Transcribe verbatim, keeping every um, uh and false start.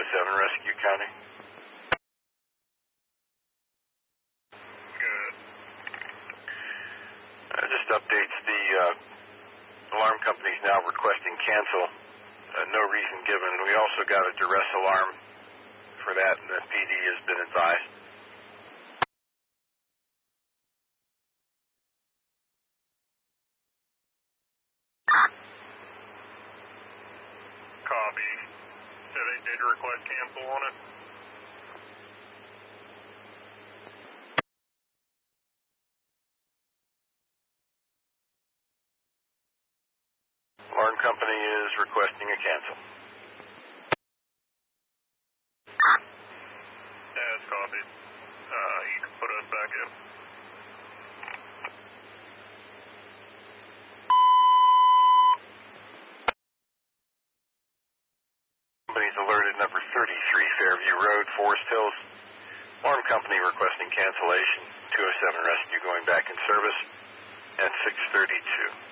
seven Rescue County. Good. Uh, just updates the uh, alarm company's now requesting cancel. Uh, no reason given. We also got a duress alarm for that, and the P D has been advised. Copy. So they did request cancel on it? Alarm company is requesting a cancel. That's copied. Uh, you can put us back in. Company's alerted number thirty-three Fairview Road, Forest Hills. Alarm company requesting cancellation. two oh seven Rescue going back in service at six thirty-two.